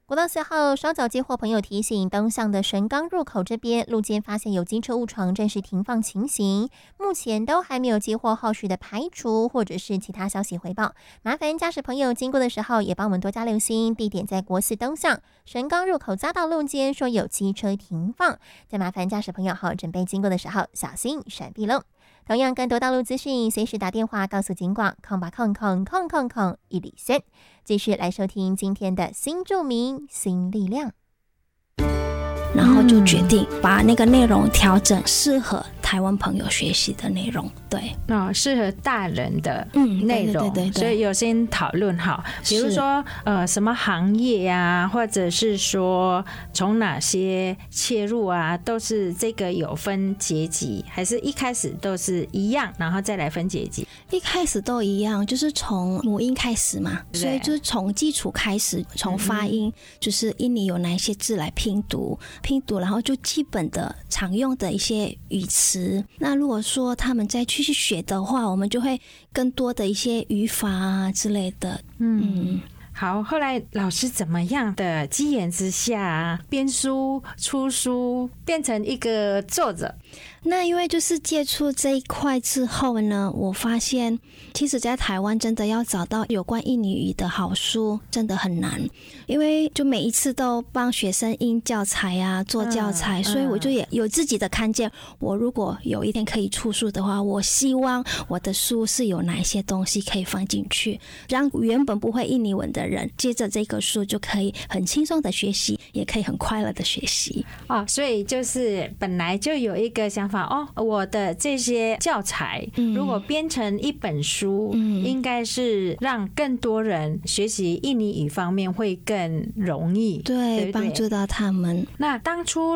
国道4号稍早接获朋友提醒，东向的神冈入口这边路肩发现有机车误闯，正是停放情形，目前都还没有接获后续的排除或者是其他消息回报。麻烦驾驶朋友经过的时候也帮我们多加留心，地点在国4东向神冈入口匝道路肩说有机车停放，再麻烦驾驶朋友准备经过的时候小心闪避喽。同样更多道路资讯，随时打电话告诉警广0800000103。继续来收听今天的新著名新力量， 然后就决定把那个内容调整适合台湾朋友学习的内容。对， 适合大人的内容， 对， 所以有先讨论好，比如说什么行业啊，或者是说从哪些切入啊，都是这个有分阶级，还是一开始都是一样，然后再来分阶级？ 一开始都一样，就是从母音开始嘛，所以就是从基础开始，从发音，就是印尼有哪一些字来拼读，然后就基本的常用的一些语词。那如果说他们再继续学的话，我们就会更多的一些语法啊之类的。 好，后来老师怎么样的机缘之下编书出书，变成一个作者？ 那因为就是接触这一块之后呢，我发现其实在台湾真的要找到有关印尼语的好书真的很难，因为就每一次都帮学生印教材啊，做教材，所以我就也有自己的看见，我如果有一天可以出书的话，我希望我的书是有哪一些东西可以放进去，让原本不会印尼文的人接着这个书就可以很轻松的学习，也可以很快乐的学习。 所以就是本来就有一个想法，我的这些教材如果编成一本书，应该是让更多人学习印尼语方面会更容易， 对，帮助到他们。 那当初